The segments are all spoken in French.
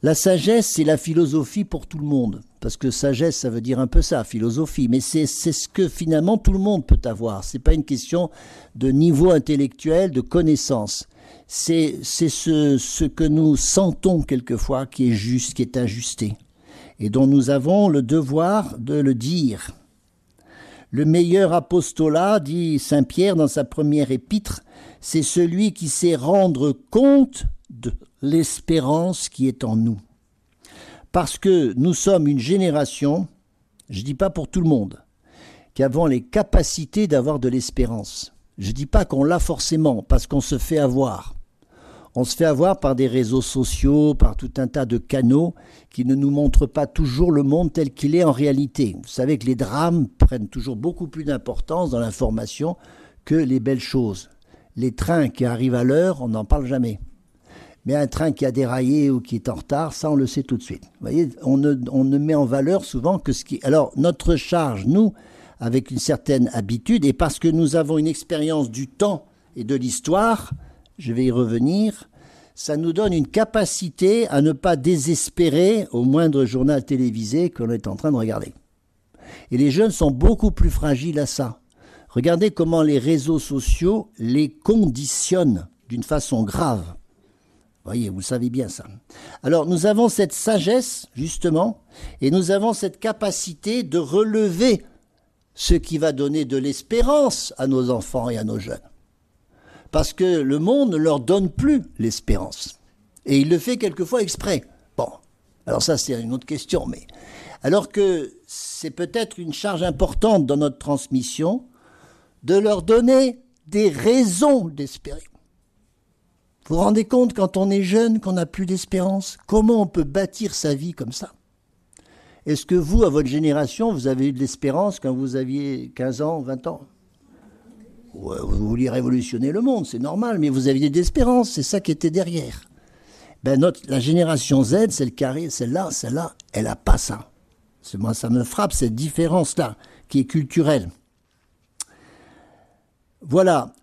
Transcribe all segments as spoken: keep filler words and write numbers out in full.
La sagesse, c'est la philosophie pour tout le monde. Parce que sagesse, ça veut dire un peu ça, philosophie. Mais c'est, c'est ce que finalement tout le monde peut avoir. Ce n'est pas une question de niveau intellectuel, de connaissance. C'est, c'est ce, ce que nous sentons quelquefois qui est juste, qui est ajusté. Et dont nous avons le devoir de le dire. Le meilleur apostolat, dit saint Pierre dans sa première épître, c'est celui qui sait rendre compte de l'espérance qui est en nous. Parce que nous sommes une génération, je ne dis pas pour tout le monde, qui avons les capacités d'avoir de l'espérance. Je ne dis pas qu'on l'a forcément, parce qu'on se fait avoir. On se fait avoir par des réseaux sociaux, par tout un tas de canaux qui ne nous montrent pas toujours le monde tel qu'il est en réalité. Vous savez que les drames prennent toujours beaucoup plus d'importance dans l'information que les belles choses. Les trains qui arrivent à l'heure, on n'en parle jamais. Mais un train qui a déraillé ou qui est en retard, ça on le sait tout de suite. Vous voyez, on ne, on ne met en valeur souvent que ce qui... Alors notre charge, nous, avec une certaine habitude, et parce que nous avons une expérience du temps et de l'histoire, je vais y revenir, ça nous donne une capacité à ne pas désespérer au moindre journal télévisé qu'on est en train de regarder. Et les jeunes sont beaucoup plus fragiles à ça. Regardez comment les réseaux sociaux les conditionnent d'une façon grave. Vous voyez, vous savez bien ça. Alors nous avons cette sagesse, justement, et nous avons cette capacité de relever ce qui va donner de l'espérance à nos enfants et à nos jeunes. Parce que le monde ne leur donne plus l'espérance. Et il le fait quelquefois exprès. Bon, alors ça c'est une autre question. Mais alors que c'est peut-être une charge importante dans notre transmission de leur donner des raisons d'espérer. Vous vous rendez compte quand on est jeune, qu'on n'a plus d'espérance? Comment on peut bâtir sa vie comme ça? Est-ce que vous, à votre génération, vous avez eu de l'espérance quand vous aviez quinze ans, vingt ans? Ouais, vous vouliez révolutionner le monde, c'est normal, mais vous aviez de l'espérance, c'est ça qui était derrière. Ben notre, la génération Z, celle qui arrive, celle-là, celle-là, elle n'a pas ça. C'est, moi, ça me frappe, cette différence-là, qui est culturelle. Voilà.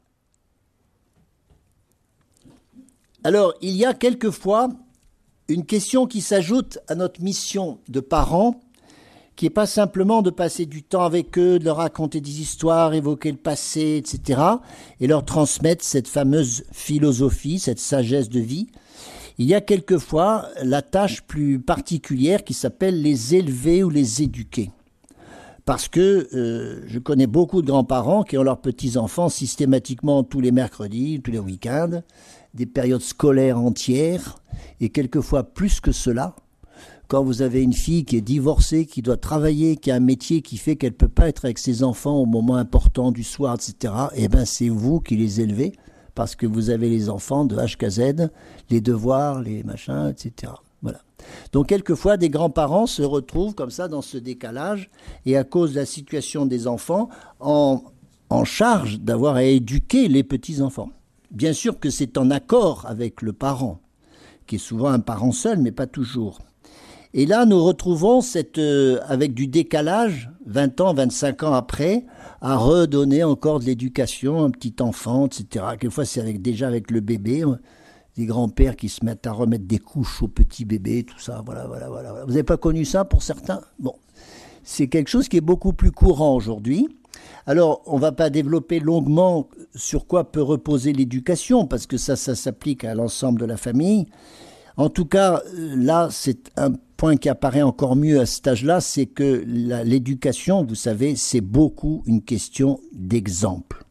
Alors, il y a quelquefois une question qui s'ajoute à notre mission de parents, qui n'est pas simplement de passer du temps avec eux, de leur raconter des histoires, évoquer le passé, et cetera, et leur transmettre cette fameuse philosophie, cette sagesse de vie. Il y a quelquefois la tâche plus particulière qui s'appelle les élever ou les éduquer. Parce que euh, je connais beaucoup de grands-parents qui ont leurs petits-enfants systématiquement tous les mercredis, tous les week-ends, des périodes scolaires entières, et quelquefois plus que cela. Quand vous avez une fille qui est divorcée, qui doit travailler, qui a un métier qui fait qu'elle ne peut pas être avec ses enfants au moment important du soir, et cetera, eh bien c'est vous qui les élevez, parce que vous avez les enfants de H jusqu'à Z, les devoirs, les machins, et cetera. Voilà. Donc quelquefois, des grands-parents se retrouvent comme ça dans ce décalage, et à cause de la situation des enfants, en, en charge d'avoir à éduquer les petits-enfants. Bien sûr que c'est en accord avec le parent, qui est souvent un parent seul, mais pas toujours. Et là, nous retrouvons cette, euh, avec du décalage, vingt ans, vingt-cinq ans après, à redonner encore de l'éducation à un petit enfant, et cetera. Quelquefois, c'est avec, déjà avec le bébé, euh, des grands-pères qui se mettent à remettre des couches au petit bébé, tout ça, voilà, voilà, voilà. Vous n'avez pas connu ça pour certains? Bon, c'est quelque chose qui est beaucoup plus courant aujourd'hui. Alors, on ne va pas développer longuement sur quoi peut reposer l'éducation, parce que ça, ça s'applique à l'ensemble de la famille. En tout cas, là, c'est un point qui apparaît encore mieux à cet âge-là, c'est que la, l'éducation, vous savez, c'est beaucoup une question d'exemple.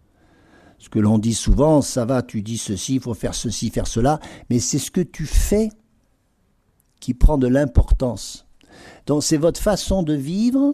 Ce que l'on dit souvent, ça va, tu dis ceci, il faut faire ceci, faire cela, mais c'est ce que tu fais qui prend de l'importance. Donc c'est votre façon de vivre,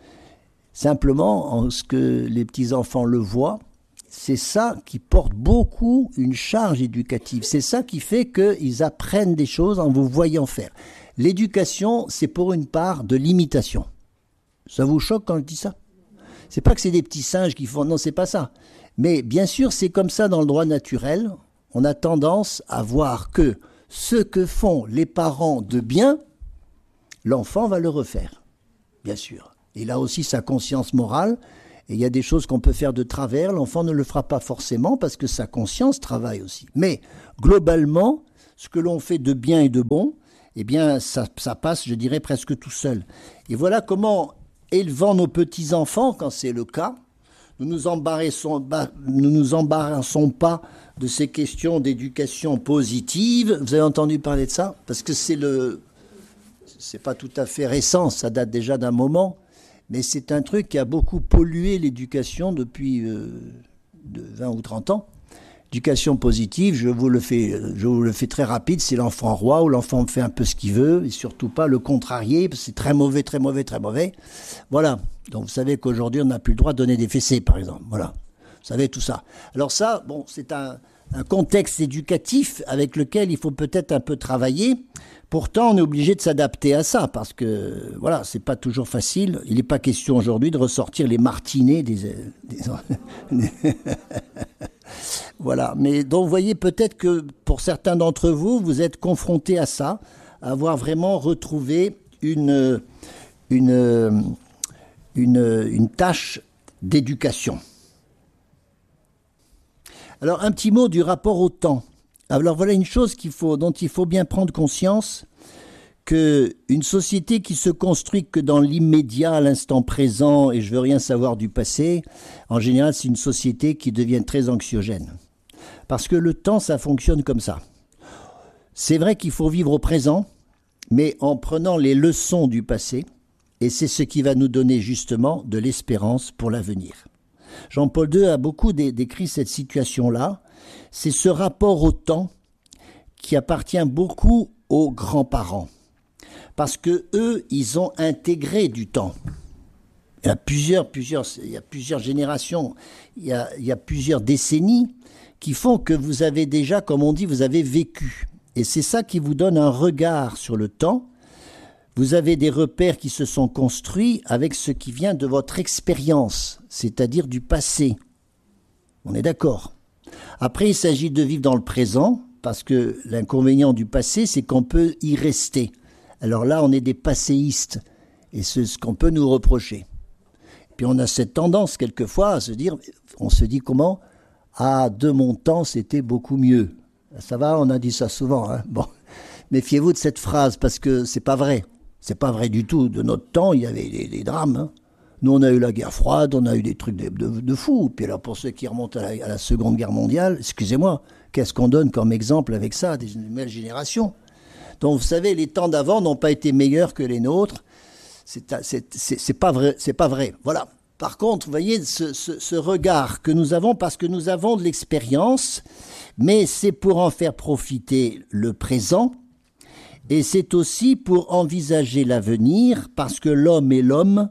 simplement en ce que les petits-enfants le voient, c'est ça qui porte beaucoup une charge éducative. C'est ça qui fait qu'ils apprennent des choses en vous voyant faire. L'éducation, c'est pour une part de l'imitation. Ça vous choque quand je dis ça? C'est pas que c'est des petits singes qui font... Non, c'est pas ça. Mais bien sûr, c'est comme ça dans le droit naturel. On a tendance à voir que ce que font les parents de bien, l'enfant va le refaire. Bien sûr. Il a aussi sa conscience morale. Et il y a des choses qu'on peut faire de travers, l'enfant ne le fera pas forcément parce que sa conscience travaille aussi. Mais globalement, ce que l'on fait de bien et de bon, eh bien, ça, ça passe, je dirais, presque tout seul. Et voilà comment, élevant nos petits-enfants, quand c'est le cas, nous nous embarrassons, bah, nous nous embarrassons pas de ces questions d'éducation positive. Vous avez entendu parler de ça? Parce que c'est le, c'est pas tout à fait récent, ça date déjà d'un moment, mais c'est un truc qui a beaucoup pollué l'éducation depuis euh, de vingt ou trente ans. Éducation positive, je vous le fais, je vous le fais très rapide, c'est l'enfant roi où l'enfant fait un peu ce qu'il veut et surtout pas le contrarier, parce que c'est très mauvais, très mauvais, très mauvais. Voilà. Donc vous savez qu'aujourd'hui on n'a plus le droit de donner des fessées, par exemple. Voilà. Vous savez tout ça. Alors ça, bon, c'est un, un contexte éducatif avec lequel il faut peut-être un peu travailler. Pourtant, on est obligé de s'adapter à ça parce que voilà, c'est pas toujours facile. Il n'est pas question aujourd'hui de ressortir les martinets des. des... Voilà, mais donc vous voyez peut-être que pour certains d'entre vous, vous êtes confrontés à ça, à avoir vraiment retrouvé une, une, une, une tâche d'éducation. Alors un petit mot du rapport au temps. Alors voilà une chose qu'il faut, dont il faut bien prendre conscience, qu'une société qui se construit que dans l'immédiat, à l'instant présent, et je veux rien savoir du passé, en général c'est une société qui devient très anxiogène. Parce que le temps, ça fonctionne comme ça. C'est vrai qu'il faut vivre au présent, mais en prenant les leçons du passé, et c'est ce qui va nous donner justement de l'espérance pour l'avenir. Jean-Paul deux a beaucoup décrit cette situation-là. C'est ce rapport au temps qui appartient beaucoup aux grands-parents. Parce que eux, ils ont intégré du temps. Il y a plusieurs, plusieurs, il y a plusieurs générations, il y a, il y a plusieurs décennies qui font que vous avez déjà, comme on dit, vous avez vécu. Et c'est ça qui vous donne un regard sur le temps. Vous avez des repères qui se sont construits avec ce qui vient de votre expérience, c'est-à-dire du passé. On est d'accord. Après, il s'agit de vivre dans le présent, parce que l'inconvénient du passé, c'est qu'on peut y rester. Alors là, on est des passéistes, et c'est ce qu'on peut nous reprocher. Puis on a cette tendance, quelquefois, à se dire, on se dit comment ? Ah, de mon temps, c'était beaucoup mieux. Ça va, on a dit ça souvent. Hein, bon, méfiez-vous de cette phrase, parce que c'est pas vrai. C'est pas vrai du tout. De notre temps, il y avait des, des drames. Hein. Nous, on a eu la guerre froide, on a eu des trucs de, de, de fous. Puis alors, pour ceux qui remontent à la, à la Seconde Guerre mondiale, excusez-moi, qu'est-ce qu'on donne comme exemple avec ça, des nouvelles générations ? Donc, vous savez, les temps d'avant n'ont pas été meilleurs que les nôtres. C'est, c'est, c'est, c'est pas vrai, c'est pas vrai. Voilà. Par contre, vous voyez, ce, ce, ce regard que nous avons, parce que nous avons de l'expérience, mais c'est pour en faire profiter le présent, et c'est aussi pour envisager l'avenir, parce que l'homme est l'homme,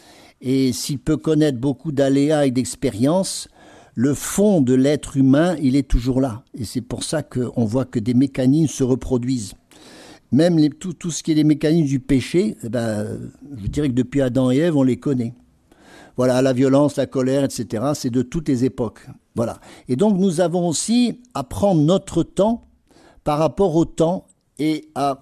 et s'il peut connaître beaucoup d'aléas et d'expériences, le fond de l'être humain, il est toujours là. Et c'est pour ça qu'on voit que des mécanismes se reproduisent. Même les, tout, tout ce qui est les mécanismes du péché, eh ben, je dirais que depuis Adam et Ève, on les connaît. Voilà, la violence, la colère, et cetera, c'est de toutes les époques. Voilà. Et donc, nous avons aussi à prendre notre temps par rapport au temps et à,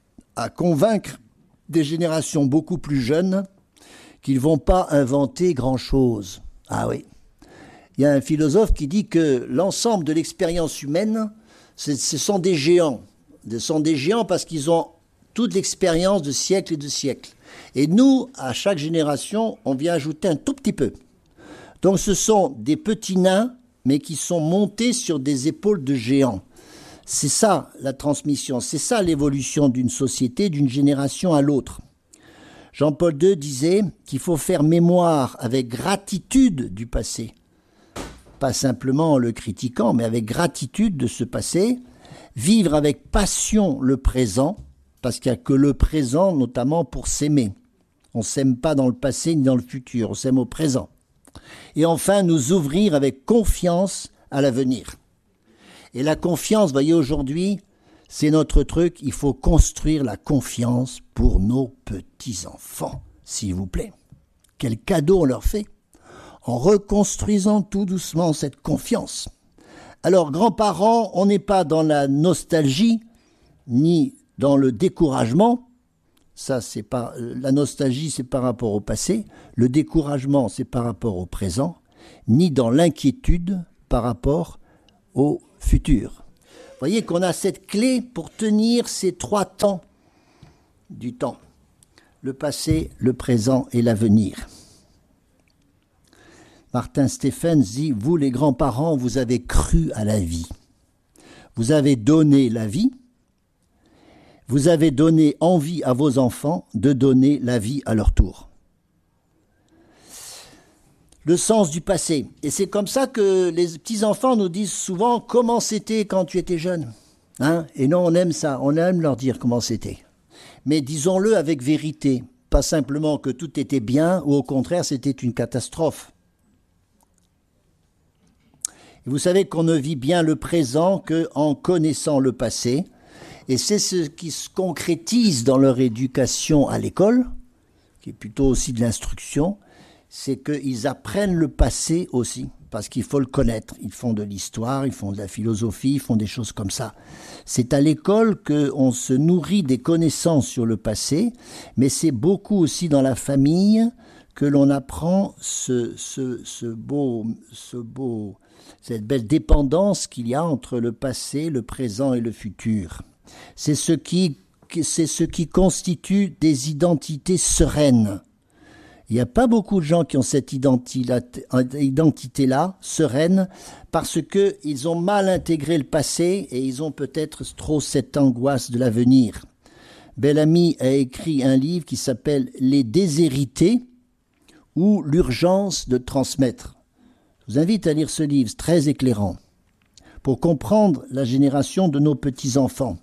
à convaincre des générations beaucoup plus jeunes qu'ils ne vont pas inventer grand-chose. Ah oui. Il y a un philosophe qui dit que l'ensemble de l'expérience humaine, ce sont des géants. Ce sont des géants parce qu'ils ont toute l'expérience de siècles et de siècles. Et nous, à chaque génération, on vient ajouter un tout petit peu. Donc ce sont des petits nains, mais qui sont montés sur des épaules de géants. C'est ça la transmission, c'est ça l'évolution d'une société, d'une génération à l'autre. Jean-Paul deux disait qu'il faut faire mémoire avec gratitude du passé. Pas simplement en le critiquant, mais avec gratitude de ce passé. Vivre avec passion le présent, parce qu'il n'y a que le présent, notamment pour s'aimer. On ne s'aime pas dans le passé ni dans le futur, on s'aime au présent. Et enfin, nous ouvrir avec confiance à l'avenir. Et la confiance, vous voyez, aujourd'hui, c'est notre truc, il faut construire la confiance pour nos petits-enfants, s'il vous plaît. Quel cadeau on leur fait en reconstruisant tout doucement cette confiance. Alors, grands-parents, on n'est pas dans la nostalgie, ni dans le découragement. Ça, c'est pas, la nostalgie, c'est par rapport au passé. Le découragement, c'est par rapport au présent. Ni dans l'inquiétude par rapport au futur. Vous voyez qu'on a cette clé pour tenir ces trois temps du temps. Le passé, le présent et l'avenir. Martin Stephens dit, vous les grands-parents, vous avez cru à la vie. Vous avez donné la vie. Vous avez donné envie à vos enfants de donner la vie à leur tour. Le sens du passé. Et c'est comme ça que les petits-enfants nous disent souvent comment c'était quand tu étais jeune. Hein? Et non, on aime ça, on aime leur dire comment c'était. Mais disons-le avec vérité, pas simplement que tout était bien ou au contraire c'était une catastrophe. Et vous savez qu'on ne vit bien le présent qu'en connaissant le passé. Et c'est ce qui se concrétise dans leur éducation à l'école, qui est plutôt aussi de l'instruction, c'est qu'ils apprennent le passé aussi, parce qu'il faut le connaître. Ils font de l'histoire, ils font de la philosophie, ils font des choses comme ça. C'est à l'école qu'on se nourrit des connaissances sur le passé, mais c'est beaucoup aussi dans la famille que l'on apprend ce, ce, ce beau, ce beau, cette belle dépendance qu'il y a entre le passé, le présent et le futur. C'est ce qui, c'est ce qui constitue des identités sereines. Il n'y a pas beaucoup de gens qui ont cette identité-là, sereine, parce qu'ils ont mal intégré le passé et ils ont peut-être trop cette angoisse de l'avenir. Bellamy a écrit un livre qui s'appelle « Les déshérités » ou « L'urgence de transmettre ». Je vous invite à lire ce livre, c'est très éclairant, pour comprendre la génération de nos petits-enfants.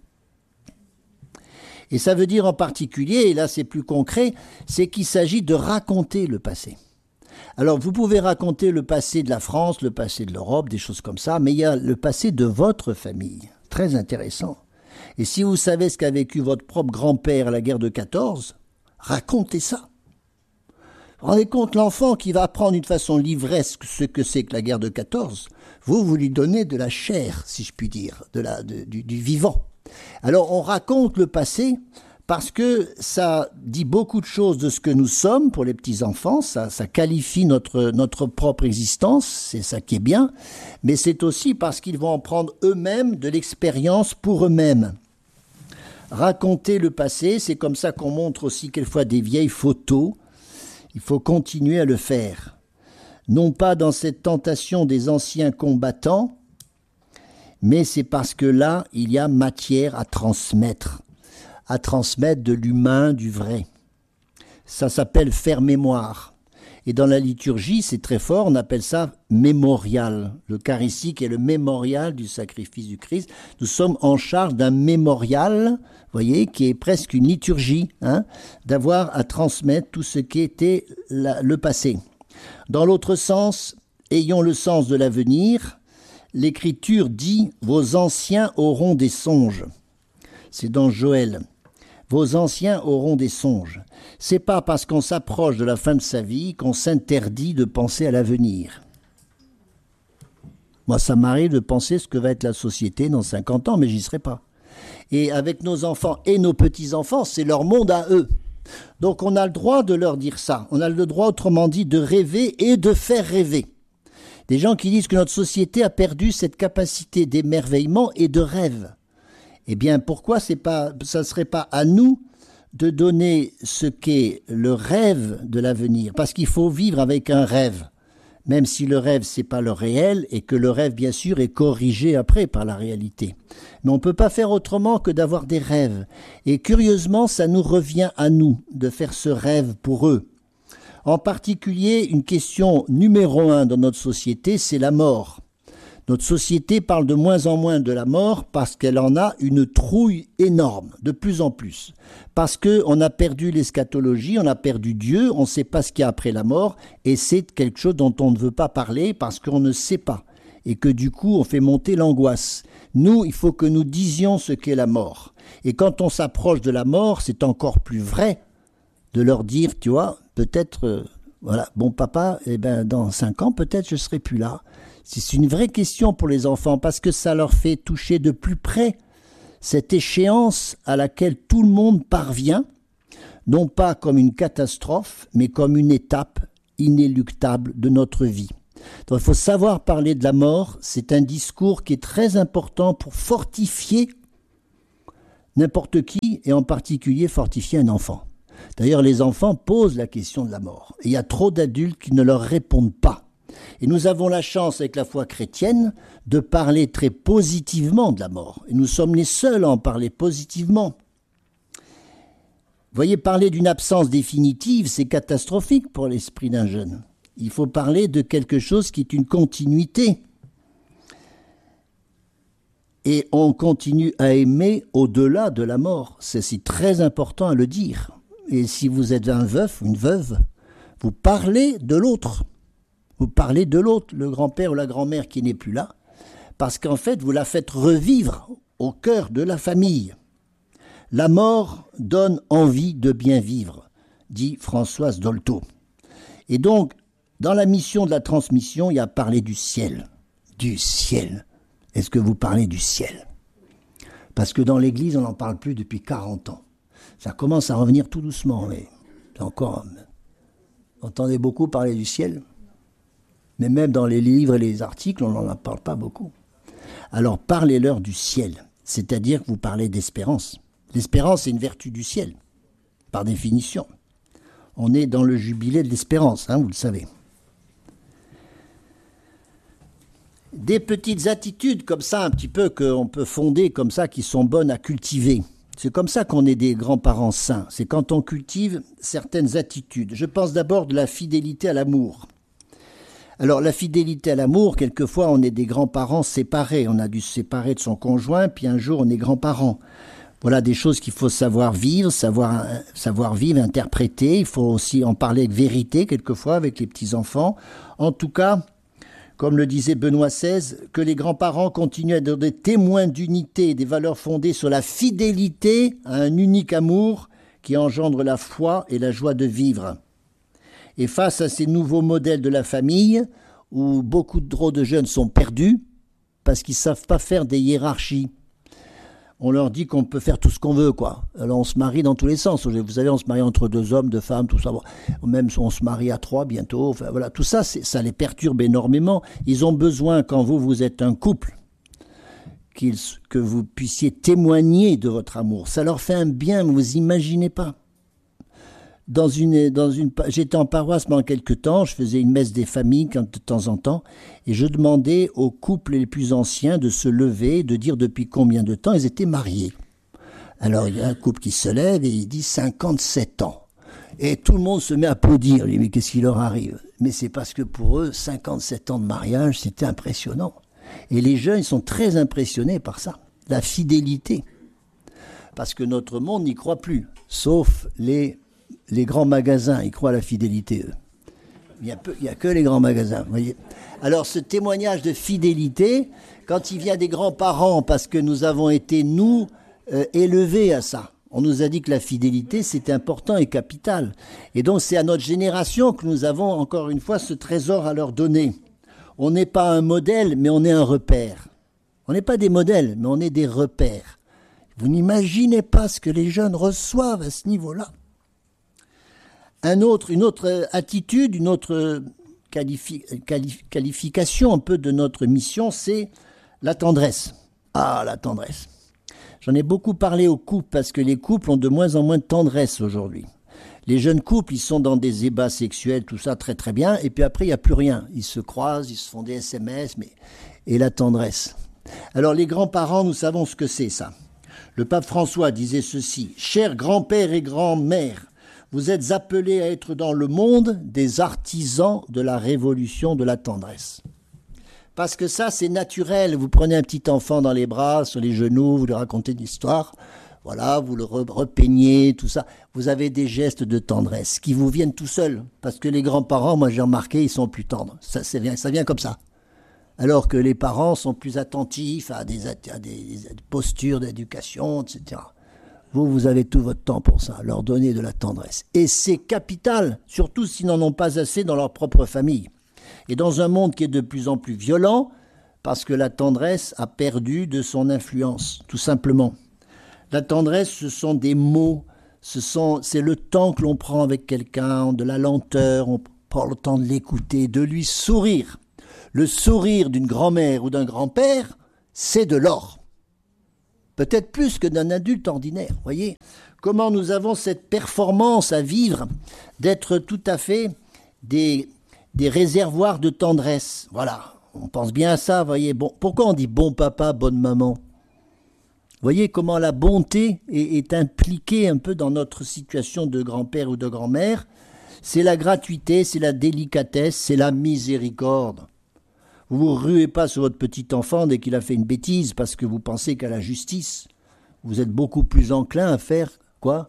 Et ça veut dire en particulier, et là c'est plus concret, c'est qu'il s'agit de raconter le passé. Alors vous pouvez raconter le passé de la France, le passé de l'Europe, des choses comme ça, mais il y a le passé de votre famille, très intéressant. Et si vous savez ce qu'a vécu votre propre grand-père à la guerre de quatorze, racontez ça. Vous vous rendez compte, l'enfant qui va apprendre d'une façon livresque ce que c'est que la guerre de quatorze, vous, vous lui donnez de la chair, si je puis dire, de la, de, du, du vivant. Alors on raconte le passé parce que ça dit beaucoup de choses de ce que nous sommes pour les petits-enfants, ça, ça qualifie notre, notre propre existence, c'est ça qui est bien, mais c'est aussi parce qu'ils vont en prendre eux-mêmes de l'expérience pour eux-mêmes. Raconter le passé, c'est comme ça qu'on montre aussi quelquefois des vieilles photos, il faut continuer à le faire. Non pas dans cette tentation des anciens combattants, mais c'est parce que là, il y a matière à transmettre, à transmettre de l'humain, du vrai. Ça s'appelle faire mémoire. Et dans la liturgie, c'est très fort, on appelle ça mémorial. L'Eucharistie qui est le mémorial du sacrifice du Christ. Nous sommes en charge d'un mémorial, vous voyez, qui est presque une liturgie, hein, d'avoir à transmettre tout ce qui était la, le passé. Dans l'autre sens, ayons le sens de l'avenir. L'Écriture dit « Vos anciens auront des songes ». C'est dans Joël. « Vos anciens auront des songes ». C'est pas parce qu'on s'approche de la fin de sa vie qu'on s'interdit de penser à l'avenir. Moi, ça m'arrive de penser ce que va être la société dans cinquante ans, mais j'y serai pas. Et avec nos enfants et nos petits-enfants, c'est leur monde à eux. Donc on a le droit de leur dire ça. On a le droit, autrement dit, de rêver et de faire rêver. Des gens qui disent que notre société a perdu cette capacité d'émerveillement et de rêve. Eh bien, pourquoi c'est pas, ça ne serait pas à nous de donner ce qu'est le rêve de l'avenir? Parce qu'il faut vivre avec un rêve, même si le rêve, c'est pas le réel, et que le rêve, bien sûr, est corrigé après par la réalité. Mais on ne peut pas faire autrement que d'avoir des rêves. Et curieusement, ça nous revient à nous de faire ce rêve pour eux. En particulier, une question numéro un dans notre société, c'est la mort. Notre société parle de moins en moins de la mort parce qu'elle en a une trouille énorme, de plus en plus. Parce qu'on a perdu l'eschatologie, on a perdu Dieu, on ne sait pas ce qu'il y a après la mort, et c'est quelque chose dont on ne veut pas parler parce qu'on ne sait pas. Et que du coup, on fait monter l'angoisse. Nous, il faut que nous disions ce qu'est la mort. Et quand on s'approche de la mort, c'est encore plus vrai de leur dire, tu vois, peut-être, euh, voilà, bon papa, eh ben, dans cinq ans, peut-être je serai plus là. C'est une vraie question pour les enfants parce que ça leur fait toucher de plus près cette échéance à laquelle tout le monde parvient, non pas comme une catastrophe, mais comme une étape inéluctable de notre vie. Donc il faut savoir parler de la mort, c'est un discours qui est très important pour fortifier n'importe qui, et en particulier fortifier un enfant. D'ailleurs, les enfants posent la question de la mort. Et il y a trop d'adultes qui ne leur répondent pas. Et nous avons la chance, avec la foi chrétienne, de parler très positivement de la mort. Et nous sommes les seuls à en parler positivement. Vous voyez, parler d'une absence définitive, c'est catastrophique pour l'esprit d'un jeune. Il faut parler de quelque chose qui est une continuité. Et on continue à aimer au-delà de la mort. C'est très important à le dire. Et si vous êtes un veuf ou une veuve, vous parlez de l'autre. Vous parlez de l'autre, le grand-père ou la grand-mère qui n'est plus là, parce qu'en fait, vous la faites revivre au cœur de la famille. La mort donne envie de bien vivre, dit Françoise Dolto. Et donc, dans la mission de la transmission, il y a parlé du ciel. Du ciel. Est-ce que vous parlez du ciel? Parce que dans l'Église, on n'en parle plus depuis quarante ans. Ça commence à revenir tout doucement, mais encore, vous entendez beaucoup parler du ciel. Mais même dans les livres et les articles, on n'en parle pas beaucoup. Alors parlez-leur du ciel, c'est-à-dire que vous parlez d'espérance. L'espérance est une vertu du ciel, par définition. On est dans le jubilé de l'espérance, hein, vous le savez. Des petites attitudes comme ça, un petit peu, qu'on peut fonder comme ça, qui sont bonnes à cultiver. C'est comme ça qu'on est des grands-parents saints. C'est quand on cultive certaines attitudes. Je pense d'abord de la fidélité à l'amour. Alors, la fidélité à l'amour, quelquefois, on est des grands-parents séparés. On a dû se séparer de son conjoint, puis un jour, on est grands-parents. Voilà des choses qu'il faut savoir vivre, savoir, savoir vivre, interpréter. Il faut aussi en parler avec vérité, quelquefois, avec les petits-enfants. En tout cas, comme le disait Benoît seize, que les grands-parents continuent à être des témoins d'unité, des valeurs fondées sur la fidélité à un unique amour qui engendre la foi et la joie de vivre. Et face à ces nouveaux modèles de la famille, où beaucoup trop de jeunes sont perdus, parce qu'ils ne savent pas faire des hiérarchies. On leur dit qu'on peut faire tout ce qu'on veut, quoi. Alors on se marie dans tous les sens. Vous savez, on se marie entre deux hommes, deux femmes, tout ça. Même on se marie à trois bientôt. Enfin, voilà, tout ça, ça les perturbe énormément. Ils ont besoin, quand vous, vous êtes un couple, qu'ils, que vous puissiez témoigner de votre amour. Ça leur fait un bien, vous imaginez pas. Dans une, dans une, j'étais en paroisse pendant quelques temps, je faisais une messe des familles de temps en temps, et je demandais aux couples les plus anciens de se lever, de dire depuis combien de temps ils étaient mariés. Alors il y a un couple qui se lève et il dit cinquante-sept ans. Et tout le monde se met à applaudir, mais qu'est-ce qui leur arrive? Mais c'est parce que pour eux, cinquante-sept ans de mariage, c'était impressionnant. Et les jeunes, ils sont très impressionnés par ça, la fidélité. Parce que notre monde n'y croit plus, sauf les... Les grands magasins, ils croient à la fidélité, eux. Il n'y a, a que les grands magasins, vous voyez. Alors, ce témoignage de fidélité, quand il vient des grands-parents, parce que nous avons été, nous, euh, élevés à ça. On nous a dit que la fidélité, c'est important et capital. Et donc, c'est à notre génération que nous avons, encore une fois, ce trésor à leur donner. On n'est pas un modèle, mais on est un repère. On n'est pas des modèles, mais on est des repères. Vous n'imaginez pas ce que les jeunes reçoivent à ce niveau-là. Un autre, une autre attitude, une autre qualifi, qualif, qualification un peu de notre mission, c'est la tendresse. Ah, la tendresse. J'en ai beaucoup parlé aux couples parce que les couples ont de moins en moins de tendresse aujourd'hui. Les jeunes couples, ils sont dans des ébats sexuels, tout ça très très bien, et puis après, il n'y a plus rien. Ils se croisent, ils se font des S M S, mais... et la tendresse. Alors les grands-parents, nous savons ce que c'est ça. Le pape François disait ceci, « Chers grands-pères et grands-mères, vous êtes appelés à être dans le monde des artisans de la révolution de la tendresse. » Parce que ça, c'est naturel. Vous prenez un petit enfant dans les bras, sur les genoux, vous lui racontez une histoire, voilà, vous le repeignez, tout ça. Vous avez des gestes de tendresse qui vous viennent tout seuls. Parce que les grands-parents, moi j'ai remarqué, ils sont plus tendres. Ça, ça, vient, ça vient comme ça. Alors que les parents sont plus attentifs à des, à des, des postures d'éducation, et cetera. Vous, vous avez tout votre temps pour ça, leur donner de la tendresse. Et c'est capital, surtout s'ils n'en ont pas assez dans leur propre famille. Et dans un monde qui est de plus en plus violent, parce que la tendresse a perdu de son influence, tout simplement. La tendresse, ce sont des mots, ce sont, c'est le temps que l'on prend avec quelqu'un, de la lenteur, on prend le temps de l'écouter, de lui sourire. Le sourire d'une grand-mère ou d'un grand-père, c'est de l'or. peut-être plus que d'un adulte ordinaire. Voyez comment nous avons cette performance à vivre d'être tout à fait des, des réservoirs de tendresse. Voilà, on pense bien à ça, voyez. Bon, pourquoi on dit bon papa, bonne maman? Voyez comment la bonté est, est impliquée un peu dans notre situation de grand-père ou de grand-mère. C'est la gratuité, c'est la délicatesse, c'est la miséricorde. Vous ne vous ruez pas sur votre petit enfant dès qu'il a fait une bêtise parce que vous pensez qu'à la justice. Vous êtes beaucoup plus enclin à faire quoi?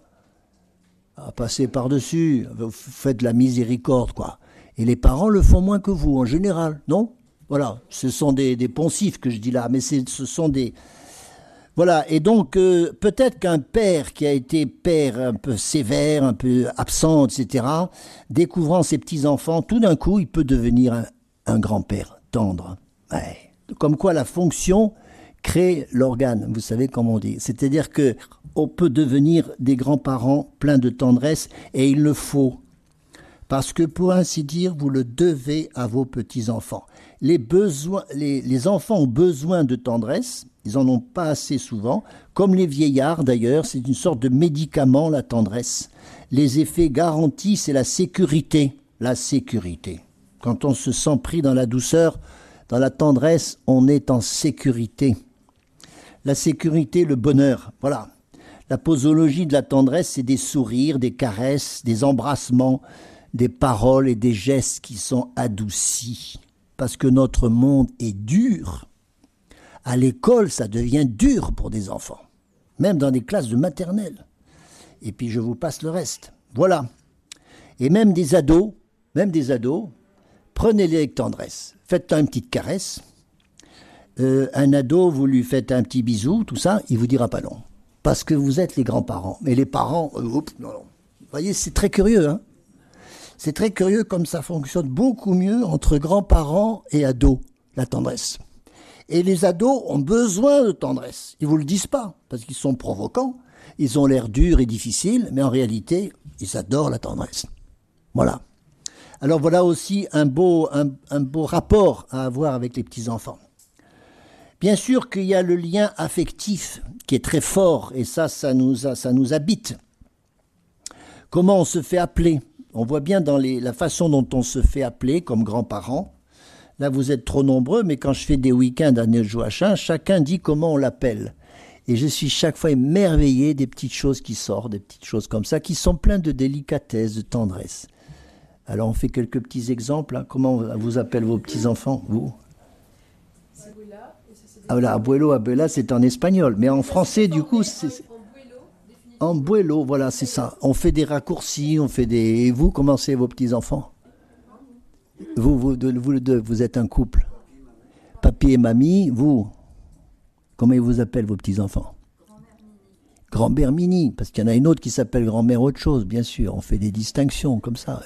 À passer par-dessus. Vous faites de la miséricorde, quoi. Et les parents le font moins que vous, en général, non? Voilà, ce sont des, des poncifs que je dis là, mais c'est, ce sont des... Voilà, et donc euh, peut-être qu'un père qui a été père un peu sévère, un peu absent, et cetera, découvrant ses petits-enfants, tout d'un coup, il peut devenir un, un grand-père tendre. Ouais. Comme quoi la fonction crée l'organe, vous savez comment on dit. C'est-à-dire qu'on peut devenir des grands-parents pleins de tendresse, et il le faut. Parce que pour ainsi dire, vous le devez à vos petits-enfants. Les, besoins, les, les enfants ont besoin de tendresse, ils n'en ont pas assez souvent, comme les vieillards d'ailleurs, c'est une sorte de médicament, la tendresse. Les effets garantis, c'est la sécurité. La sécurité. Quand on se sent pris dans la douceur, dans la tendresse, on est en sécurité. La sécurité, le bonheur, voilà. La posologie de la tendresse, c'est des sourires, des caresses, des embrassements, des paroles et des gestes qui sont adoucis. Parce que notre monde est dur. À l'école, ça devient dur pour des enfants. Même dans des classes de maternelle. Et puis je vous passe le reste. Voilà. Et même des ados, même des ados, prenez-les avec tendresse. Faites-leur une petite caresse. Euh, un ado, vous lui faites un petit bisou, tout ça, il vous dira pas non. Parce que vous êtes les grands-parents. Mais les parents, euh, oups, non, non. Vous voyez, c'est très curieux, hein. C'est très curieux comme ça fonctionne beaucoup mieux entre grands-parents et ados, la tendresse. Et les ados ont besoin de tendresse. Ils vous le disent pas, parce qu'ils sont provocants, ils ont l'air durs et difficiles, mais en réalité, ils adorent la tendresse. Voilà. Alors voilà aussi un beau, un, un beau rapport à avoir avec les petits-enfants. Bien sûr qu'il y a le lien affectif qui est très fort, et ça, ça nous, a, ça nous habite. Comment on se fait appeler? On voit bien dans les, la façon dont on se fait appeler comme grands-parents. Là, vous êtes trop nombreux, mais quand je fais des week-ends à Neujouachin, chacun dit comment on l'appelle. Et je suis chaque fois émerveillé des petites choses qui sortent, des petites choses comme ça, qui sont pleines de délicatesse, de tendresse. Alors, on fait quelques petits exemples. Hein. Comment vous appellent vos petits-enfants, vous? Ah voilà, abuelo, abuela, c'est en espagnol. Mais en français, du coup, c'est... En buelo, voilà, c'est ça. On fait des raccourcis, on fait des... Et vous, comment c'est vos petits-enfants? Vous, vous, de, vous deux, vous êtes un couple. Papy et mamie, vous, comment ils vous appellent vos petits-enfants? Grand-mère Mini, parce qu'il y en a une autre qui s'appelle grand-mère autre chose, bien sûr. On fait des distinctions comme ça.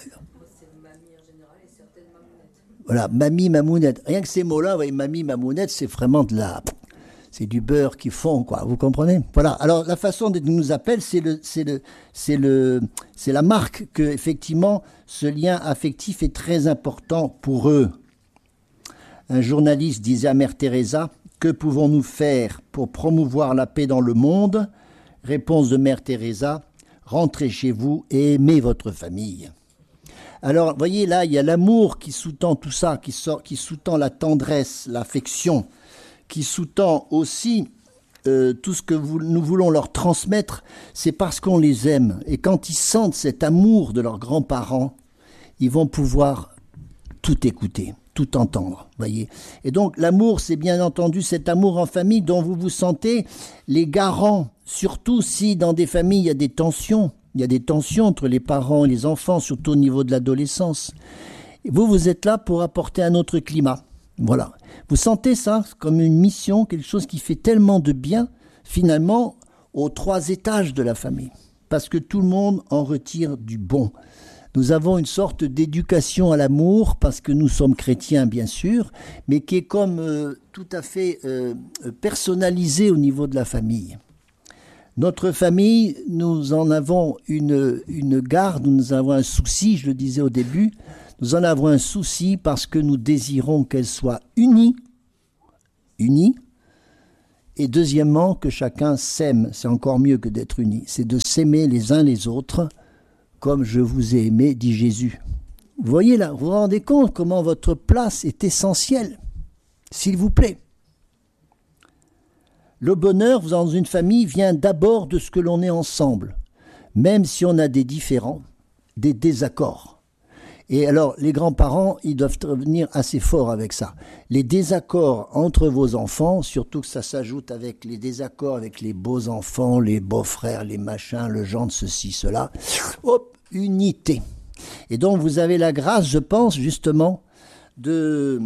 Voilà, mamie, mamounette. Rien que ces mots-là, vous voyez, mamie, mamounette, c'est vraiment de la... C'est du beurre qui fond, quoi. Vous comprenez? Voilà. Alors, la façon dont ils nous appellent, c'est le, c'est le, c'est le, c'est la marque que, effectivement, ce lien affectif est très important pour eux. Un journaliste disait à Mère Teresa, que pouvons-nous faire pour promouvoir la paix dans le monde? Réponse de Mère Teresa, rentrez chez vous et aimez votre famille. Alors, voyez, là, il y a l'amour qui sous-tend tout ça, qui sort, qui sous-tend la tendresse, l'affection, qui sous-tend aussi euh, tout ce que vous, nous voulons leur transmettre, c'est parce qu'on les aime. Et quand ils sentent cet amour de leurs grands-parents, ils vont pouvoir tout écouter, tout entendre, voyez. Et donc l'amour, c'est bien entendu cet amour en famille dont vous vous sentez les garants, surtout si dans des familles il y a des tensions, il y a des tensions entre les parents et les enfants, surtout au niveau de l'adolescence. Vous, vous êtes là pour apporter un autre climat. Voilà. Vous sentez ça comme une mission, quelque chose qui fait tellement de bien, finalement, aux trois étages de la famille. Parce que tout le monde en retire du bon. Nous avons une sorte d'éducation à l'amour, parce que nous sommes chrétiens, bien sûr, mais qui est comme euh, tout à fait euh, personnalisée au niveau de la famille. Notre famille, nous en avons une, une garde, nous avons un souci, je le disais au début, nous en avons un souci parce que nous désirons qu'elle soit unie, unie, Et deuxièmement, que chacun s'aime. C'est encore mieux que d'être unis. C'est de s'aimer les uns les autres, comme je vous ai aimé, dit Jésus. Vous voyez là, vous vous rendez compte comment votre place est essentielle, s'il vous plaît. Le bonheur dans une famille vient d'abord de ce que l'on est ensemble, même si on a des différends, des désaccords. Et alors, les grands-parents, ils doivent venir assez fort avec ça. Les désaccords entre vos enfants, surtout que ça s'ajoute avec les désaccords avec les beaux-enfants, les beaux-frères, les machins, le genre de ceci, cela, hop, unité. Et donc, vous avez la grâce, je pense, justement, de,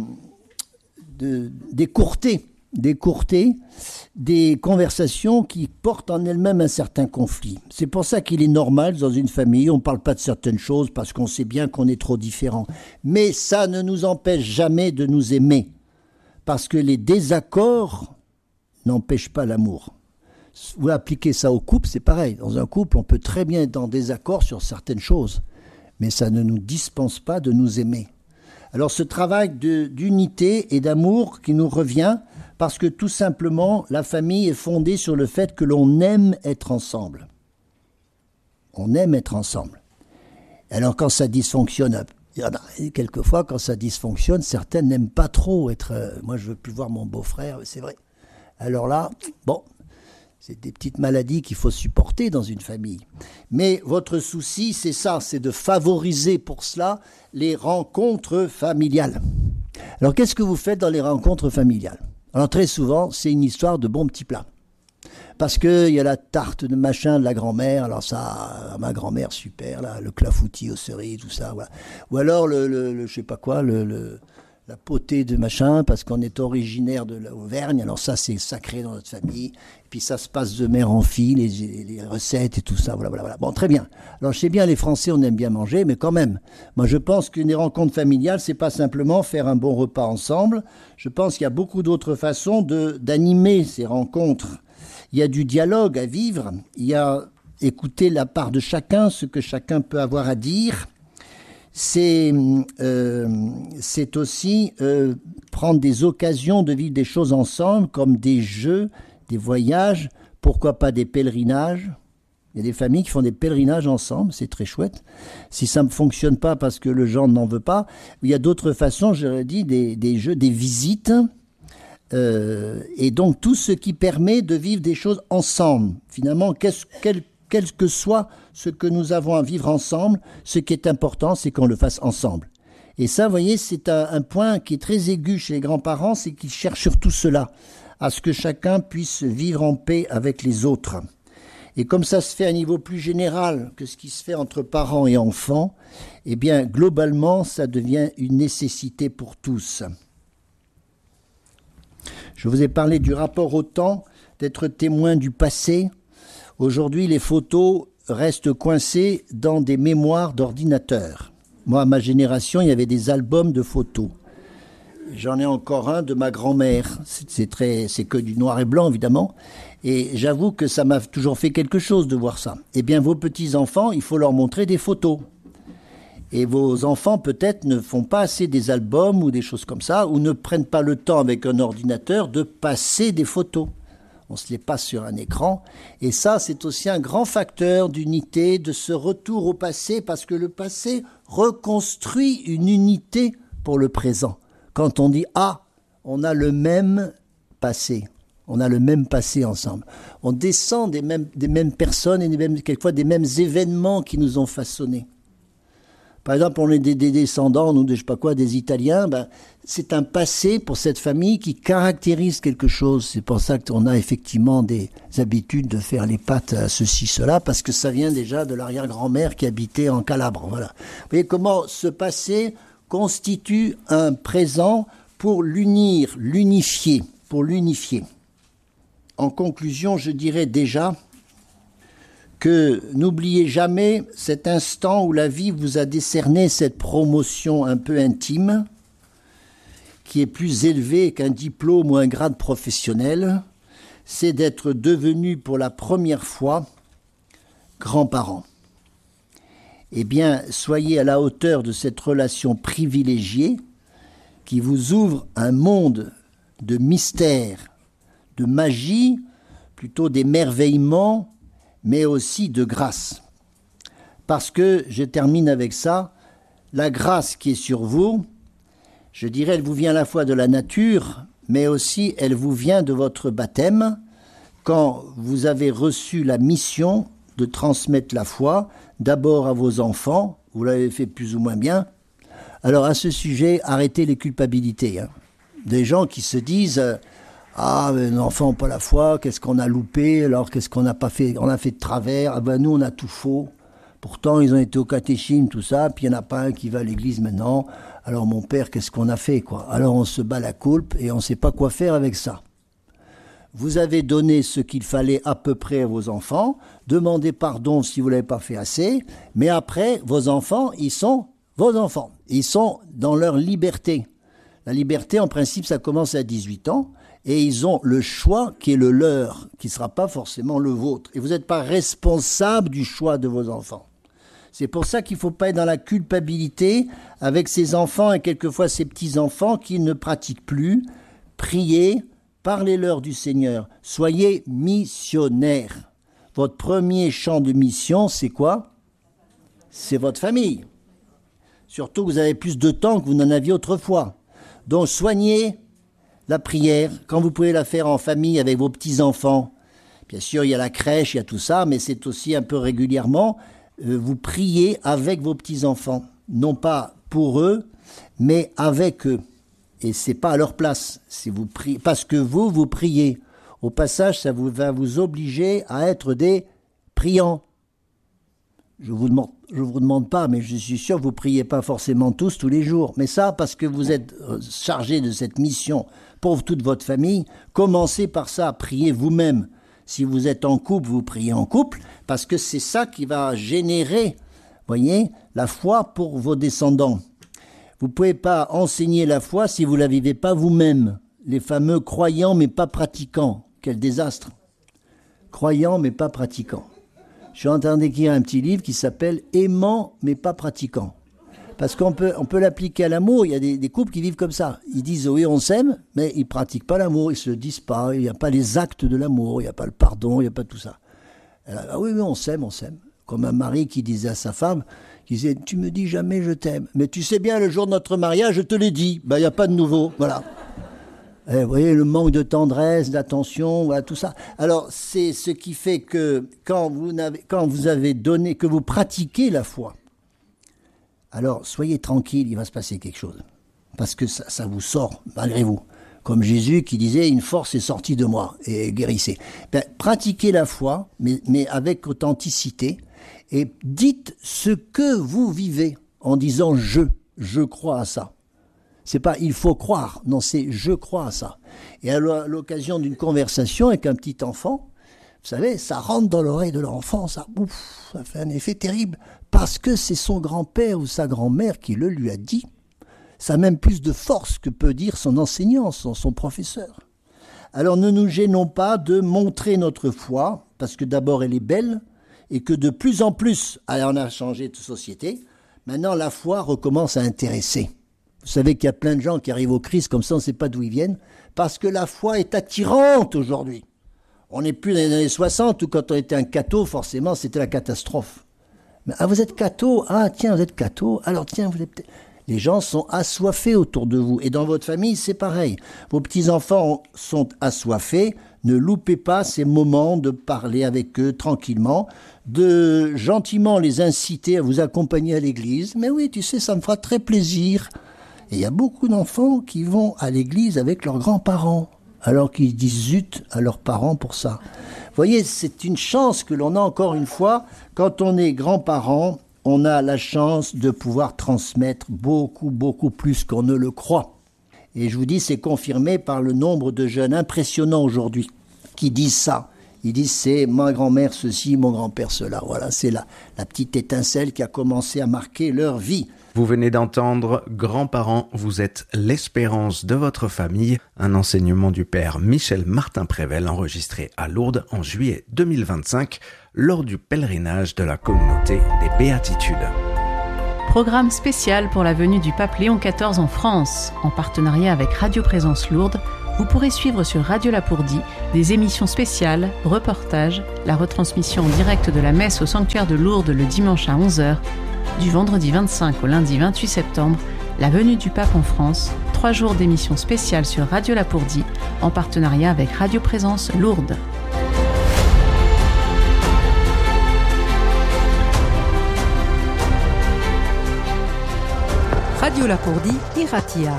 de d'écourter, d'écourter des conversations qui portent en elles-mêmes un certain conflit. C'est pour ça qu'il est normal, dans une famille, on ne parle pas de certaines choses parce qu'on sait bien qu'on est trop différents. Mais ça ne nous empêche jamais de nous aimer. Parce que les désaccords n'empêchent pas l'amour. Vous appliquez ça au couple, c'est pareil. Dans un couple, on peut très bien être en désaccord sur certaines choses. Mais ça ne nous dispense pas de nous aimer. Alors ce travail de, d'unité et d'amour qui nous revient, parce que tout simplement, la famille est fondée sur le fait que l'on aime être ensemble. On aime être ensemble. Alors quand ça dysfonctionne, il y en a quelquefois quand ça dysfonctionne, certains n'aiment pas trop être... Euh, moi je veux plus voir mon beau-frère, c'est vrai. Alors là, bon, c'est des petites maladies qu'il faut supporter dans une famille. Mais votre souci, c'est ça, c'est de favoriser pour cela les rencontres familiales. Alors qu'est-ce que vous faites dans les rencontres familiales ? Alors très souvent, c'est une histoire de bons petits plats. Parce qu'il y a la tarte de machin de la grand-mère, alors ça, ma grand-mère, super, là, le clafoutis aux cerises, tout ça, voilà. Ou alors, le, le, le je sais pas quoi, le, le, la potée de machin, parce qu'on est originaire de l'Auvergne, alors ça, c'est sacré dans notre famille. Et puis ça se passe de mère en fille, les, les recettes et tout ça, voilà, voilà, voilà. Bon, très bien. Alors je sais bien, les Français, on aime bien manger, mais quand même, moi je pense qu'une des rencontres familiales, c'est pas simplement faire un bon repas ensemble. Je pense qu'il y a beaucoup d'autres façons de, d'animer ces rencontres. Il y a du dialogue à vivre, il y a écouter la part de chacun, ce que chacun peut avoir à dire. C'est, euh, c'est aussi euh, prendre des occasions de vivre des choses ensemble, comme des jeux, des voyages, pourquoi pas des pèlerinages. Il y a des familles qui font des pèlerinages ensemble, c'est très chouette. Si ça ne fonctionne pas parce que le genre n'en veut pas, il y a d'autres façons, j'aurais dit, des, des jeux, des visites. Euh, et donc tout ce qui permet de vivre des choses ensemble. Finalement, qu'est-ce, quel, quel que soit ce que nous avons à vivre ensemble, ce qui est important, c'est qu'on le fasse ensemble. Et ça, vous voyez, c'est un, un point qui est très aigu chez les grands-parents, c'est qu'ils cherchent surtout cela, à ce que chacun puisse vivre en paix avec les autres. Et comme ça se fait à un niveau plus général que ce qui se fait entre parents et enfants, eh bien, globalement, ça devient une nécessité pour tous. Je vous ai parlé du rapport au temps, d'être témoin du passé. Aujourd'hui, les photos restent coincées dans des mémoires d'ordinateur. Moi, à ma génération, il y avait des albums de photos. J'en ai encore un de ma grand-mère. C'est, c'est, très, c'est que du noir et blanc, évidemment. Et j'avoue que ça m'a toujours fait quelque chose de voir ça. Eh bien, vos petits-enfants, il faut leur montrer des photos. Et vos enfants, peut-être, ne font pas assez des albums ou des choses comme ça, ou ne prennent pas le temps avec un ordinateur de passer des photos. On se les passe sur un écran. Et ça, c'est aussi un grand facteur d'unité, de ce retour au passé, parce que le passé reconstruit une unité pour le présent. Quand on dit « Ah, on a le même passé », on a le même passé ensemble. On descend des mêmes, des mêmes personnes et des mêmes, quelquefois des mêmes événements qui nous ont façonnés. Par exemple, on est des, des descendants, nous, de je sais pas quoi, des Italiens, ben, c'est un passé pour cette famille qui caractérise quelque chose. C'est pour ça qu'on a effectivement des habitudes de faire les pâtes à ceci, cela, parce que ça vient déjà de l'arrière-grand-mère qui habitait en Calabre. Voilà. Vous voyez comment ce passé constitue un présent pour l'unir, l'unifier, pour l'unifier. En conclusion, je dirais déjà que n'oubliez jamais cet instant où la vie vous a décerné cette promotion un peu intime, qui est plus élevée qu'un diplôme ou un grade professionnel, c'est d'être devenu pour la première fois grands-parents. Eh bien, soyez à la hauteur de cette relation privilégiée qui vous ouvre un monde de mystères, de magie, plutôt d'émerveillement, mais aussi de grâce. Parce que, je termine avec ça, la grâce qui est sur vous, je dirais, elle vous vient à la fois de la nature, mais aussi elle vous vient de votre baptême, quand vous avez reçu la mission de transmettre la foi, d'abord à vos enfants, vous l'avez fait plus ou moins bien. Alors à ce sujet, arrêtez les culpabilités. Hein. Des gens qui se disent euh, « Ah, mais les enfants n'ont pas la foi, qu'est-ce qu'on a loupé, alors qu'est-ce qu'on n'a pas fait, on a fait de travers, ah ben nous on a tout faux. Pourtant ils ont été au catéchisme, tout ça, puis il n'y en a pas un qui va à l'église maintenant. Alors mon père, qu'est-ce qu'on a fait quoi ?» Alors on se bat la coulpe et on ne sait pas quoi faire avec ça. Vous avez donné ce qu'il fallait à peu près à vos enfants, demandez pardon si vous ne l'avez pas fait assez, mais après, vos enfants, ils sont vos enfants. Ils sont dans leur liberté. La liberté, en principe, ça commence à dix-huit ans, et ils ont le choix qui est le leur, qui ne sera pas forcément le vôtre. Et vous n'êtes pas responsable du choix de vos enfants. C'est pour ça qu'il ne faut pas être dans la culpabilité avec ces enfants et quelquefois ces petits-enfants qui ne pratiquent plus. Priez, parlez-leur du Seigneur. Soyez missionnaires. Votre premier champ de mission, c'est quoi? C'est votre famille. Surtout que vous avez plus de temps que vous n'en aviez autrefois. Donc soignez la prière quand vous pouvez la faire en famille avec vos petits-enfants. Bien sûr, il y a la crèche, il y a tout ça, mais c'est aussi un peu régulièrement, euh, vous priez avec vos petits-enfants. Non pas pour eux, mais avec eux. Et c'est pas à leur place. C'est vous priez, parce que vous, vous priez. Au passage, ça vous, va vous obliger à être des priants. Je vous demande, je vous demande pas, mais je suis sûr que vous priez pas forcément tous, tous les jours. Mais ça, parce que vous êtes chargé de cette mission pour toute votre famille, commencez par ça, priez vous-même. Si vous êtes en couple, vous priez en couple, parce que c'est ça qui va générer, voyez, la foi pour vos descendants. Vous ne pouvez pas enseigner la foi si vous ne la vivez pas vous-même. Les fameux croyants mais pas pratiquants. Quel désastre. Croyants mais pas pratiquants. Je suis en train d'écrire un petit livre qui s'appelle « Aimant mais pas pratiquant ». Parce qu'on peut, on peut l'appliquer à l'amour. Il y a des, des couples qui vivent comme ça. Ils disent « oui, on s'aime », mais ils ne pratiquent pas l'amour, ils ne se le disent pas. Il n'y a pas les actes de l'amour, il n'y a pas le pardon, il n'y a pas tout ça. Alors, ah oui, oui, on s'aime, on s'aime. Comme un mari qui disait à sa femme, qui disait « tu me dis jamais je t'aime, mais tu sais bien, le jour de notre mariage, je te l'ai dit. Ben, il n'y a pas de nouveau. » Voilà. Et vous voyez, le manque de tendresse, d'attention, voilà, tout ça. Alors, c'est ce qui fait que quand vous, n'avez, quand vous avez donné, que vous pratiquez la foi, alors soyez tranquille, il va se passer quelque chose. Parce que ça, ça vous sort, malgré vous. Comme Jésus qui disait, une force est sortie de moi, et guérissez. Ben, pratiquez la foi, mais, mais avec authenticité, et dites ce que vous vivez, en disant « je », je crois à ça. C'est pas « il faut croire », non, c'est « je crois à ça ». Et à l'occasion d'une conversation avec un petit enfant, vous savez, ça rentre dans l'oreille de l'enfant, ça, ouf, ça fait un effet terrible, parce que c'est son grand-père ou sa grand-mère qui le lui a dit. Ça a même plus de force que peut dire son enseignant, son, son professeur. Alors ne nous gênons pas de montrer notre foi, parce que d'abord elle est belle, et que de plus en plus, alors on a changé de société, maintenant la foi recommence à intéresser. Vous savez qu'il y a plein de gens qui arrivent au Christ comme ça, on ne sait pas d'où ils viennent, parce que la foi est attirante aujourd'hui. On n'est plus dans les années soixante où quand on était un catho, forcément c'était la catastrophe. Mais, ah, vous êtes catho, ah tiens, vous êtes catho, alors tiens, vous êtes... Les gens sont assoiffés autour de vous. Et dans votre famille, c'est pareil. Vos petits-enfants sont assoiffés. Ne loupez pas ces moments de parler avec eux tranquillement, de gentiment les inciter à vous accompagner à l'église. Mais oui, tu sais, ça me fera très plaisir. Et il y a beaucoup d'enfants qui vont à l'église avec leurs grands-parents, alors qu'ils disent zut à leurs parents pour ça. Vous voyez, c'est une chance que l'on a encore une fois. Quand on est grands-parents, on a la chance de pouvoir transmettre beaucoup, beaucoup plus qu'on ne le croit. Et je vous dis, c'est confirmé par le nombre de jeunes impressionnants aujourd'hui qui disent ça. Ils disent, c'est ma grand-mère ceci, mon grand-père cela. Voilà, c'est la, la petite étincelle qui a commencé à marquer leur vie. Vous venez d'entendre « Grands-parents, vous êtes l'espérance de votre famille », un enseignement du père Michel Martin-Prével enregistré à Lourdes en juillet deux mille vingt-cinq lors du pèlerinage de la communauté des Béatitudes. Programme spécial pour la venue du pape Léon quatorze en France, en partenariat avec Radio Présence Lourdes, Vous pourrez suivre sur Radio Lapourdie des émissions spéciales, reportages, la retransmission en direct de la messe au sanctuaire de Lourdes le dimanche à onze heures, du vendredi vingt-cinq au lundi vingt-huit septembre, la venue du pape en France, trois jours d'émissions spéciales sur Radio Lapourdie en partenariat avec Radio Présence Lourdes. Radio Lapourdie, Iratia.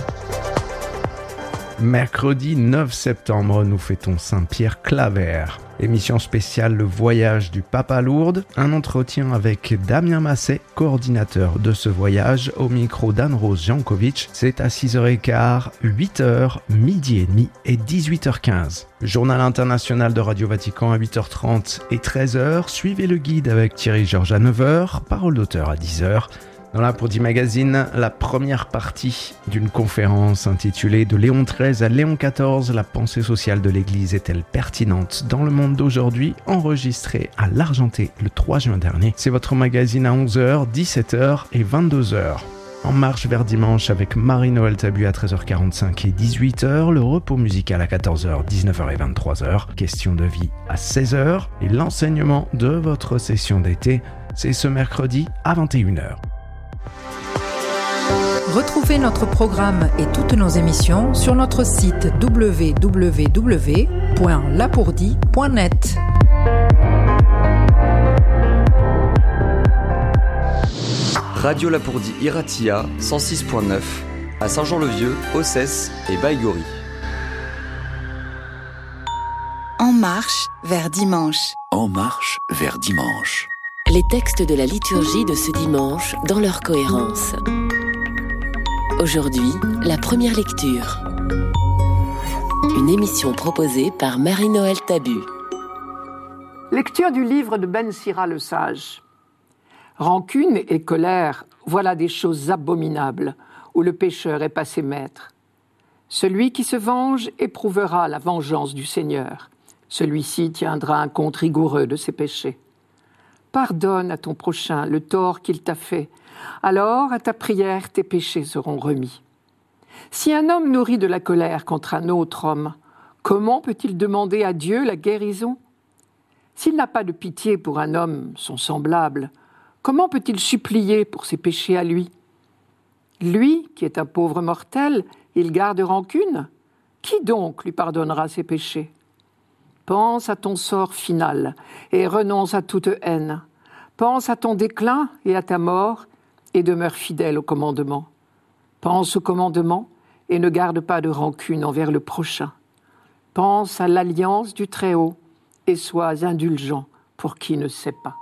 Mercredi neuf septembre, nous fêtons Saint-Pierre Claver. Émission spéciale Le voyage du pape à Lourdes. Un entretien avec Damien Masset, coordinateur de ce voyage, au micro d'Anne-Rose Jankovic. C'est à six heures quinze, huit heures, midi et demi et dix-huit heures quinze. Journal international de Radio Vatican à huit heures trente et treize heures. Suivez le guide avec Thierry Georges à neuf heures. Parole d'auteur à dix heures. Dans l'Lapourdie Magazine, la première partie d'une conférence intitulée « De Léon treize à Léon quatorze, la pensée sociale de l'Église est-elle pertinente dans le monde d'aujourd'hui ?» enregistrée à l'Argenté le trois juin dernier. C'est votre magazine à onze heures, dix-sept heures et vingt-deux heures. En marche vers dimanche avec Marie-Noël Tabu à treize heures quarante-cinq et dix-huit heures, le repos musical à quatorze heures, dix-neuf heures et vingt-trois heures, question de vie à seize heures et l'enseignement de votre session d'été, c'est ce mercredi à vingt et une heures. Retrouvez notre programme et toutes nos émissions sur notre site w w w point lapourdie point net. Radio Lapourdie Iratia cent six point neuf à Saint-Jean-le-Vieux, Ossès et Baïgori. En marche vers dimanche. En marche vers dimanche. Les textes de la liturgie de ce dimanche dans leur cohérence. Aujourd'hui, la première lecture. Une émission proposée par Marie-Noël Tabu. Lecture du livre de Ben Sira le Sage. Rancune et colère, voilà des choses abominables où le pécheur est passé maître. Celui qui se venge éprouvera la vengeance du Seigneur. Celui-ci tiendra un compte rigoureux de ses péchés. Pardonne à ton prochain le tort qu'il t'a fait. Alors, à ta prière, tes péchés seront remis. Si un homme nourrit de la colère contre un autre homme, comment peut-il demander à Dieu la guérison ? S'il n'a pas de pitié pour un homme, son semblable, comment peut-il supplier pour ses péchés à lui ? Lui, qui est un pauvre mortel, il garde rancune ? Qui donc lui pardonnera ses péchés ? Pense à ton sort final et renonce à toute haine. Pense à ton déclin et à ta mort et demeure fidèle au commandement. Pense au commandement et ne garde pas de rancune envers le prochain. Pense à l'alliance du Très-Haut et sois indulgent pour qui ne sait pas.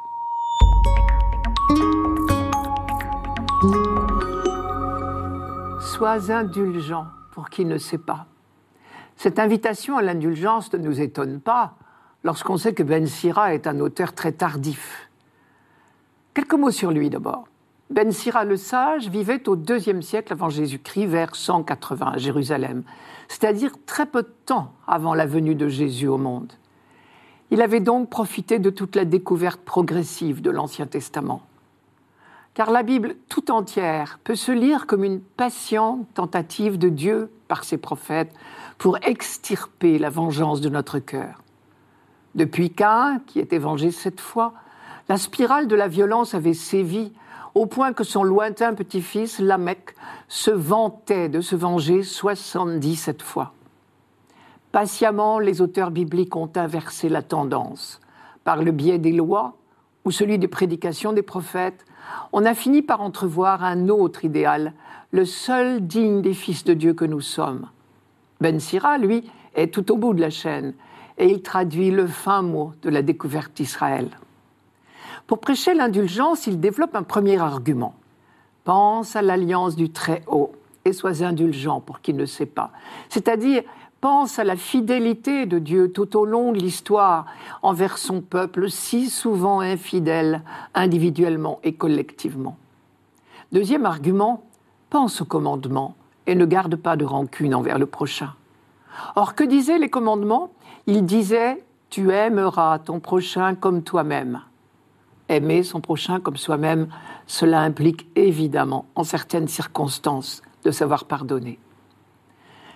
Sois indulgent pour qui ne sait pas. Cette invitation à l'indulgence ne nous étonne pas lorsqu'on sait que Ben Sira est un auteur très tardif. Quelques mots sur lui d'abord. Ben Sira le Sage vivait au deuxième siècle avant Jésus-Christ, vers cent quatre-vingts à Jérusalem, c'est-à-dire très peu de temps avant la venue de Jésus au monde. Il avait donc profité de toute la découverte progressive de l'Ancien Testament. Car la Bible tout entière peut se lire comme une patiente tentative de Dieu, par ses prophètes, pour extirper la vengeance de notre cœur. Depuis Caïn, qui était vengé sept fois, la spirale de la violence avait sévi, au point que son lointain petit-fils, Lamech, se vantait de se venger soixante-dix-sept fois. Patiemment, les auteurs bibliques ont inversé la tendance. Par le biais des lois, ou celui des prédications des prophètes, on a fini par entrevoir un autre idéal, le seul digne des fils de Dieu que nous sommes. Ben Sira, lui, est tout au bout de la chaîne, et il traduit le fin mot de la découverte d'Israël. Pour prêcher l'indulgence, il développe un premier argument. Pense à l'alliance du Très-Haut et sois indulgent pour qui ne sait pas. C'est-à-dire, pense à la fidélité de Dieu tout au long de l'histoire envers son peuple si souvent infidèle, individuellement et collectivement. Deuxième argument, pense au commandement et ne garde pas de rancune envers le prochain. Or, que disaient les commandements ? Ils disaient « Tu aimeras ton prochain comme toi-même ». Aimer son prochain comme soi-même, cela implique évidemment, en certaines circonstances, de savoir pardonner.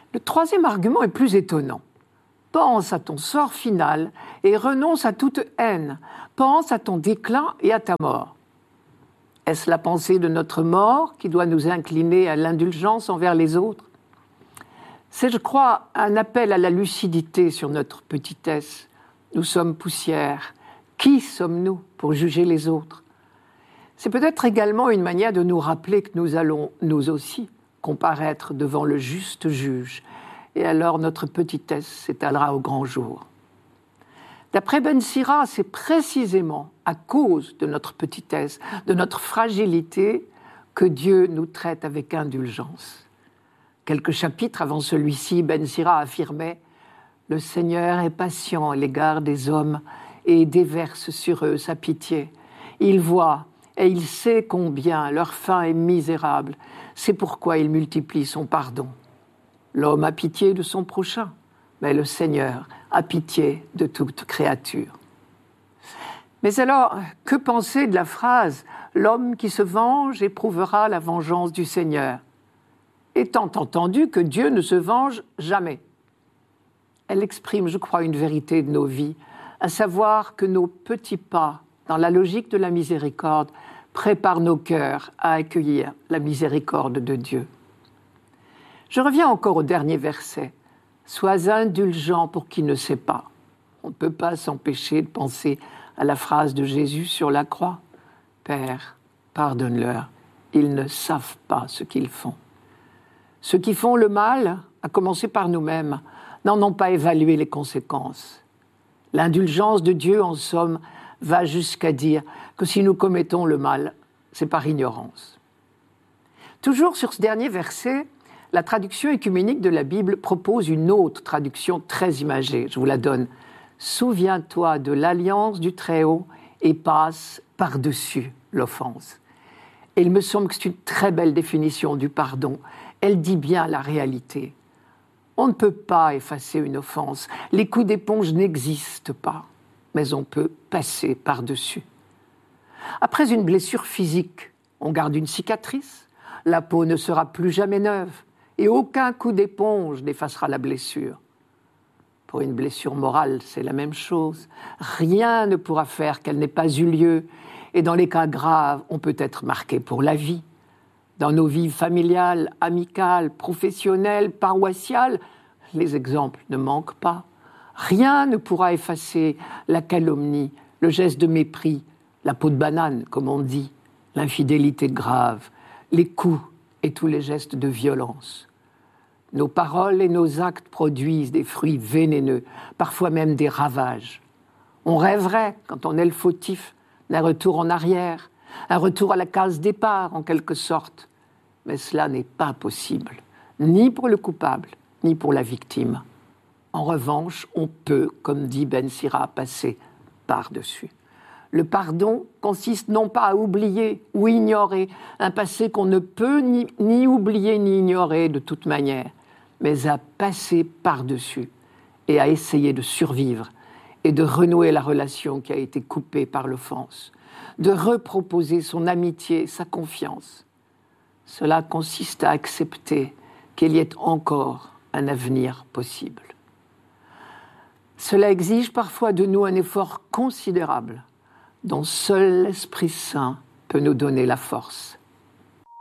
Le troisième argument est plus étonnant. Pense à ton sort final et renonce à toute haine. Pense à ton déclin et à ta mort. Est-ce la pensée de notre mort qui doit nous incliner à l'indulgence envers les autres ? C'est, je crois, un appel à la lucidité sur notre petitesse. Nous sommes poussière. Qui sommes-nous pour juger les autres ? C'est peut-être également une manière de nous rappeler que nous allons, nous aussi, comparaître devant le juste juge. Et alors notre petitesse s'étalera au grand jour. D'après Ben Sira, c'est précisément à cause de notre petitesse, de notre fragilité, que Dieu nous traite avec indulgence. Quelques chapitres avant celui-ci, Ben Sira affirmait « Le Seigneur est patient à l'égard des hommes et déverse sur eux sa pitié. Il voit et il sait combien leur fin est misérable. C'est pourquoi il multiplie son pardon. L'homme a pitié de son prochain, mais le Seigneur a pitié de toute créature. » Mais alors, que penser de la phrase « L'homme qui se venge éprouvera la vengeance du Seigneur » étant entendu que Dieu ne se venge jamais. Elle exprime, je crois, une vérité de nos vies, à savoir que nos petits pas, dans la logique de la miséricorde, préparent nos cœurs à accueillir la miséricorde de Dieu. Je reviens encore au dernier verset. « Sois indulgent pour qui ne sait pas ». On ne peut pas s'empêcher de penser à la phrase de Jésus sur la croix. « Père, pardonne-leur, ils ne savent pas ce qu'ils font ». Ceux qui font le mal, à commencer par nous-mêmes, n'en ont pas évalué les conséquences. L'indulgence de Dieu, en somme, va jusqu'à dire que si nous commettons le mal, c'est par ignorance. Toujours sur ce dernier verset, la traduction œcuménique de la Bible propose une autre traduction très imagée. Je vous la donne. « Souviens-toi de l'alliance du Très-Haut et passe par-dessus l'offense. » Et il me semble que c'est une très belle définition du pardon. Elle dit bien la réalité. On ne peut pas effacer une offense. Les coups d'éponge n'existent pas, mais on peut passer par-dessus. Après une blessure physique, on garde une cicatrice. La peau ne sera plus jamais neuve et aucun coup d'éponge n'effacera la blessure. Pour une blessure morale, c'est la même chose. Rien ne pourra faire qu'elle n'ait pas eu lieu. Et dans les cas graves, on peut être marqué pour la vie. Dans nos vies familiales, amicales, professionnelles, paroissiales, les exemples ne manquent pas. Rien ne pourra effacer la calomnie, le geste de mépris, la peau de banane, comme on dit, l'infidélité grave, les coups et tous les gestes de violence. Nos paroles et nos actes produisent des fruits vénéneux, parfois même des ravages. On rêverait, quand on est le fautif, d'un retour en arrière, un retour à la case départ, en quelque sorte. Mais cela n'est pas possible, ni pour le coupable, ni pour la victime. En revanche, on peut, comme dit Ben Sira, passer par-dessus. Le pardon consiste non pas à oublier ou ignorer un passé qu'on ne peut ni, ni oublier ni ignorer de toute manière, mais à passer par-dessus et à essayer de survivre et de renouer la relation qui a été coupée par l'offense, de reproposer son amitié, sa confiance. Cela consiste à accepter qu'il y ait encore un avenir possible. Cela exige parfois de nous un effort considérable dont seul l'Esprit Saint peut nous donner la force.